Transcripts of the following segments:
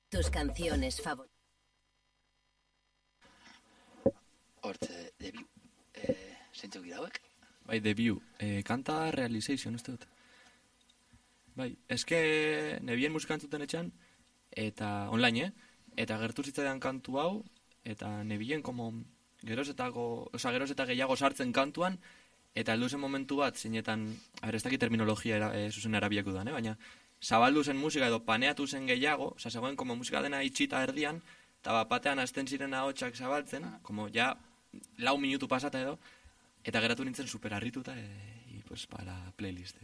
Tus canciones favoritas. Hortze, debut, zeintzuk dira hauek? Bai, debut, kanta realization, uste dut. Bai, eske nebien musika entzuten etxan, eta online, eta gertu zitzaidan kantu hau, eta nebien como geroz eta gehiago sartzen kantuan, eta heldu zen momentu bat, zinetan, ez dakit terminologia zuzen erabiako da, baina zabaldu zen musika edo paneatu zen gehiago, zegoen como musika dena itxita erdian, eta batean hasten ziren ahotsak zabaltzen, como ja 4 minutu pasata edo, eta geratu nintzen super harrituta, y pues para playlist.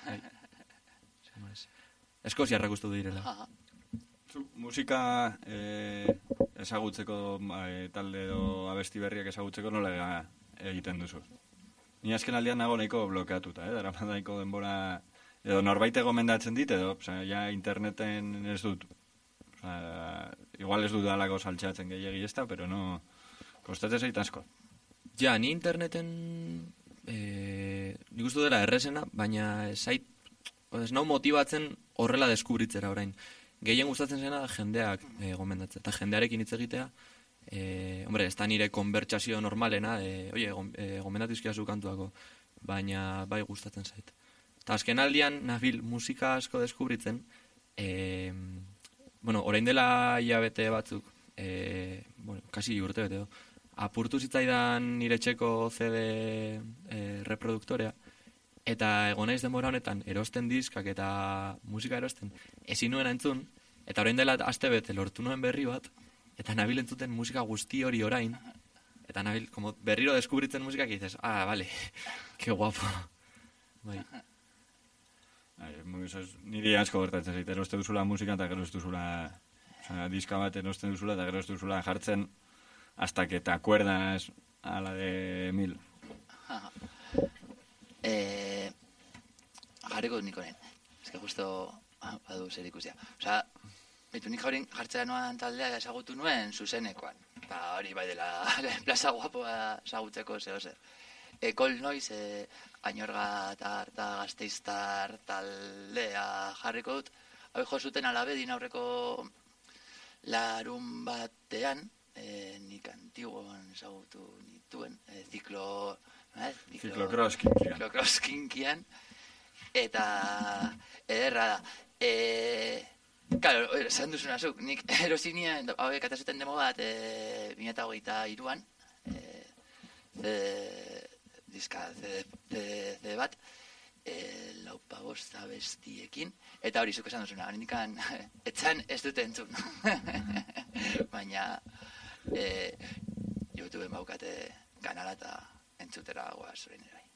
Eskoziarrak uste du direla. Musika ezagutzeko talde edo abesti berriak ezagutzeko nola egiten duzu? Ni azken aldean nago nahiko blokeatuta, daramat nahiko denbora, edo norbait gomendatzen dit, edo ja interneten ez dut, igual ez dut alako saltxatzen gehiagi ez da, pero no, kostatzen zait asko. Ja, ni interneten nik uste dela errezena, baina ez nau motibatzen horrela deskubritzera orain. Gehien gustatzen zena jendeak gomendatzen, eta jendearekin hitz egitea, hombre, ez da nire konbertsazio normalena, gomendatu izkiazu kantuako, baina bai gustatzen zait. Eta azken aldian nabil musika asko deskubritzen, orain dela hilabete batzuk, kasi urte bete, apurtu zitzaidan nire txeko CD reproduktorea, eta egonaiz denbora honetan erosten diskak eta musika erosten ezin nuen entzun, eta orain dela aste bete lortu nuen berri bat, eta nabil entzuten musika guzti hori orain, eta nabil berriro deskubritzen musikak, y dices, vale, que guapo. Bai. Niri asko gertatzen zait, eroste duzula musika eta gero ez duzula, diska bat erosten duzula eta gero ez duzula jartzen, hasta que te acuerdas a la de 1000. Jarriko nik honen. Ez que justo badu zer ikusia. Osa, nik hori jartzea noan taldea ezagutu nuen zuzenekoan. Hori bai dela plaza guapoa ezagutzeko zehozer. Kol noiz, Ainorga eta Gasteiztar taldea jarriko dut. Hau jo zuten alabedin aurreko larun batean, nik antiguan ezagutu nituen, Ziklokross-kinkian, eta ederra da. Claro, esan duzuna zuk, nik erosinien, hauek atazuten demo bat, 2023an, CD bat, 4 bestiekin, eta hori zuk esan duzuna, nikan etzan ez dute entzun. Baina, YouTubeen baukate kanala eta entzutera goaz orain ere bai.